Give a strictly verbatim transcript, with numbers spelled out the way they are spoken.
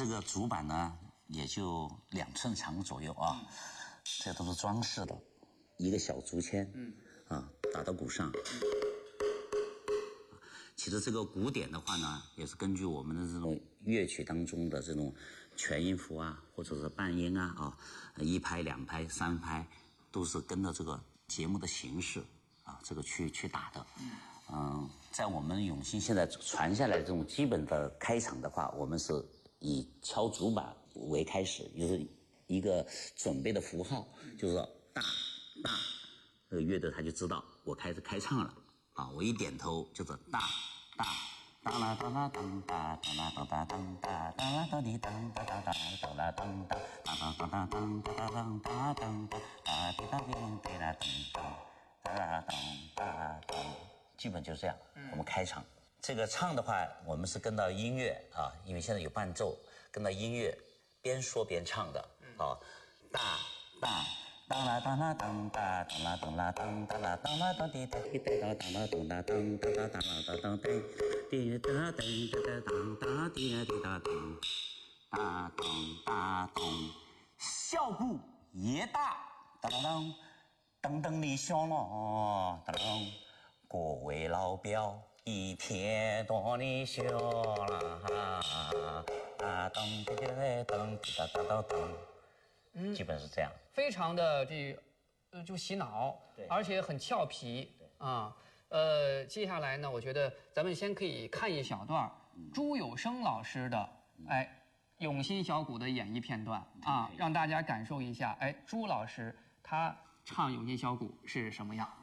这个主板呢，也就两寸长左右啊，这都是装饰的，一个小竹签，嗯，啊，打到鼓上。其实这个鼓点的话呢，也是根据我们的这种乐曲当中的这种全音符啊，或者是半音啊，啊，一拍、两拍、三拍，都是跟着这个节目的形式啊，这个去去打的。嗯，在我们永兴现在传下来这种基本的开场的话，我们是以敲竹板为开始，就是一个准备的符号，就是说大大，这个乐队他就知道我开始开唱了啊，我一点头就是大大。当啦当啦当哒当啦当哒当哒当啦当滴当哒哒当当啦当哒当当当当当哒当哒当哒哒滴当滴滴啦当当哒当哒当，基本就这样。我们开场这个唱的话，我们是跟到音乐啊，因为现在有伴奏，跟到音乐边说边唱的啊，大大。当啦当啦当哒当啦当啦当当啦当啦当滴答滴答当啦当啦当哒哒当啦当当滴滴答当哒哒当哒滴滴答当哒当哒当，效果也大，当当当当的响了，当各位老表一片多的笑啦，当当滴滴当滴答当当当。嗯，基本是这样， 非常的这，呃，就洗脑，对，而且很俏皮，对啊，呃，接下来呢，我觉得咱们先可以看一小段、嗯、朱有声老师的，嗯、哎，永兴小鼓的演绎片段、嗯、啊，让大家感受一下，哎，朱老师他唱永兴小鼓是什么样。